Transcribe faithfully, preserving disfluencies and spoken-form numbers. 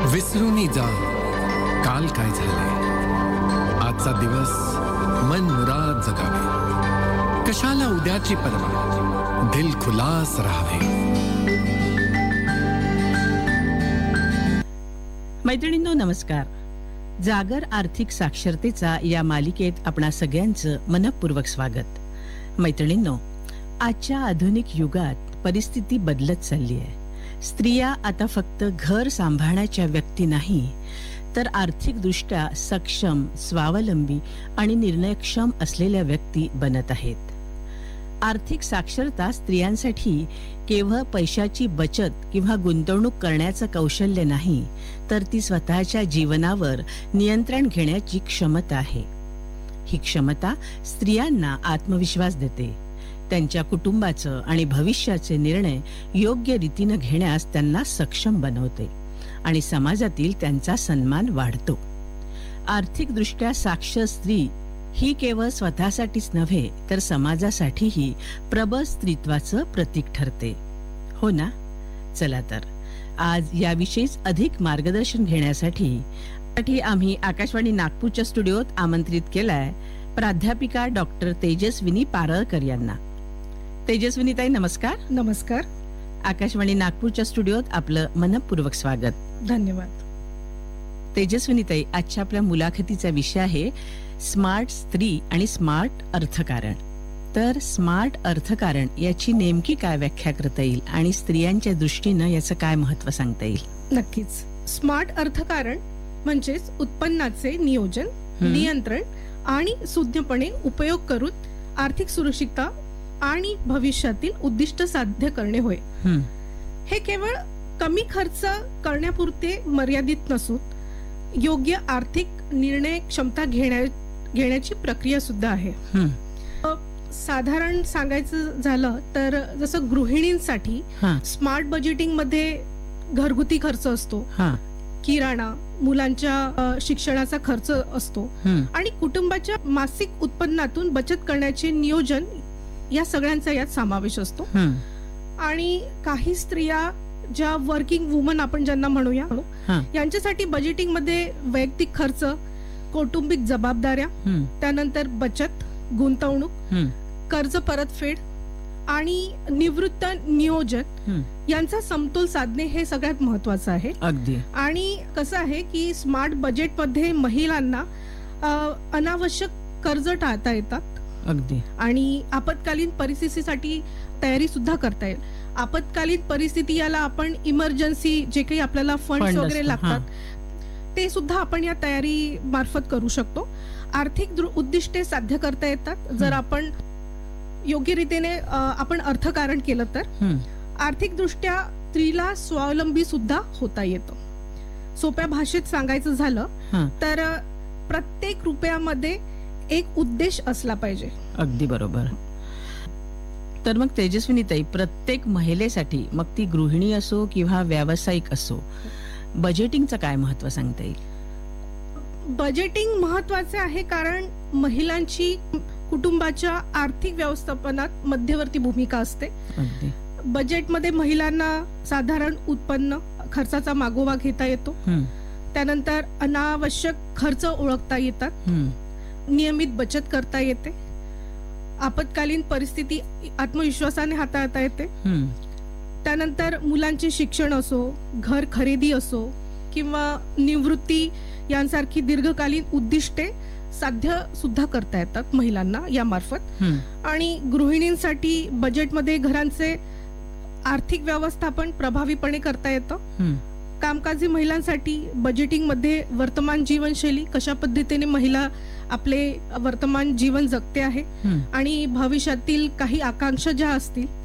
विसरूनी जा काल काय झाले, आजचा दिवस मन मुराद जगावे, कशाला उद्याची पर्वा, दिल खुलास राहावे. मैत्रिणींनो नमस्कार. जागर आर्थिक साक्षरतेचा या मालिकेत आपणा सगळ्यांचं मनपूर्वक स्वागत. मैत्रिणींनो, आजच्या आधुनिक युगात परिस्थिती बदलत चालली आहे. स्त्रिया आता फक्त घर सांभाळण्याच्या व्यक्ती नाही, तर आर्थिकदृष्ट्या सक्षम, स्वावलंबी आणि निर्णयक्षम असलेल्या व्यक्ती बनत आहेत. आर्थिक साक्षरता स्त्रियांसाठी केवळ पैशाची बचत किंवा गुंतवणूक करण्याचं कौशल्य नाही, तर ती स्वतःच्या जीवनावर नियंत्रण घेण्याची क्षमता आहे. ही क्षमता स्त्रियांना आत्मविश्वास देते, त्यांच्या कुटुंबाचं आणि भविष्याचे निर्णय योग्य रीतीने घेण्यास त्यांना सक्षम बनवते आणि समाजातील त्यांचा सन्मान वाढतो. आर्थिकदृष्ट्या साक्षर स्त्री ही केवळ स्वतःसाठीच नव्हे, तर समाजासाठीही प्रबळ स्त्रीत्वाचं प्रतीक ठरते. हो ना? चला तर आज याविषयीच अधिक मार्गदर्शन घेण्यासाठी आम्ही आकाशवाणी नागपूरच्या स्टुडिओत आमंत्रित केलाय प्राध्यापिका डॉक्टर तेजस्विनी पारळकर यांना. तेजस्विनीताई नमस्कार. नमस्कार. आकाशवाणी नागपूरच्या स्टुडिओत आपलं मनपूर्वक स्वागत. धन्यवाद. तेजस्विनीताई, आजच्या आपल्या मुलाखतीचा विषय आहे स्मार्ट स्त्री आणि स्मार्ट अर्थकारण. तर स्मार्ट अर्थकारण याची नेमकी काय व्याख्या करता येईल आणि स्त्रियांच्या दृष्टीनं याचं काय महत्व सांगता येईल? नक्कीच. स्मार्ट अर्थकारण म्हणजेच उत्पन्नाचे नियोजन, नियंत्रण आणि सुज्ञपणे उपयोग करून आर्थिक सुरक्षितता आणि भविष्यातील उद्दिष्ट साध्य करणे होय. हे केवळ कमी खर्च करण्यापुरते मर्यादित नसून योग्य आर्थिक निर्णय क्षमता घेण्या घेण्याची प्रक्रिया सुद्धा आहे. साधारण सांगायचं झालं तर जसं गृहिणींसाठी स्मार्ट बजेटिंग मध्ये घरगुती खर्च असतो, किराणा, मुलांच्या शिक्षणाचा खर्च असतो आणि कुटुंबाच्या मासिक उत्पन्नातून बचत करण्याचे नियोजन या सगळ्यांचा यात समावेश असतो. आणि काही स्त्रिया ज्या वर्किंग वुमन आपण ज्यांना म्हणूया, यांच्यासाठी बजेटिंग मध्ये वैयक्तिक खर्च, कौटुंबिक जबाबदाऱ्या, त्यानंतर बचत, गुंतवणूक, कर्ज परतफेड आणि निवृत्त नियोजन यांचा समतोल साधणे हे सगळ्यात महत्वाचं आहे. अगदी. आणि कसं आहे की स्मार्ट बजेट मध्ये महिलांना अनावश्यक कर्ज टाळता येतात. अगदी. आणि आपत्कालीन परिस्थितीसाठी तयारी सुद्धा करता येईल. आपत्कालीन परिस्थिती याला आपण इमर्जन्सी जे काही आपल्याला फंड्स वगैरे लागतात ते सुद्धा आपण या तयारी मार्फत करू शकतो. आर्थिक उद्दिष्टे साध्य करता येतात जर आपण योग्य रीतीने आपण अर्थकारण केलं तर. आर्थिक दृष्ट्या स्त्रीला स्वावलंबी सुद्धा होता येतं. सोप्या भाषेत सांगायचं झालं तर प्रत्येक रुपयामध्ये एक उद्देश असला पाहिजे. अगदी बरोबर. तर मग तेजस्विनीताई, प्रत्येक महिलेसाठी, मग ती गृहिणी असो किंवा व्यावसायिक असो, बजेटिंगचं काय महत्व सांगता येईल? बजेटिंग महत्वाचे आहे कारण महिलांची कुटुंबाच्या आर्थिक व्यवस्थापनात मध्यवर्ती भूमिका असते. बजेटमध्ये महिलांना साधारण उत्पन्न, खर्चाचा मागोवा घेता येतो. त्यानंतर अनावश्यक खर्च ओळखता येतात, नियमित बचत करता येते, आपत्कालीन परिस्थिती आत्मविश्वासाने हाताळता येते. त्यानंतर मुलांचे शिक्षण असो, घर खरेदी असो किंवा निवृत्ती यांसारखी दीर्घकालीन उद्दिष्टे साध्य सुद्धा करता येतात महिलांना या मार्फत. आणि गृहिणींसाठी बजेटमध्ये घरांचे आर्थिक व्यवस्थापन प्रभावीपणे करता येतं. कामकाजी महिलांसाठी बजेटिंग मध्ये वर्तमान जीवनशैली, कशा पद्धतीने महिला आपले वर्तमान जीवन जगते आहे आणि भविष्यातील काही आकांक्षा ज्या असतील